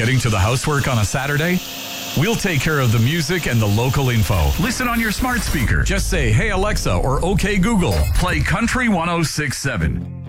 Getting to the housework on a Saturday? We'll take care of the music and the local info. Listen on your smart speaker. Just say, "Hey Alexa," or "Okay Google, play Country 106.7."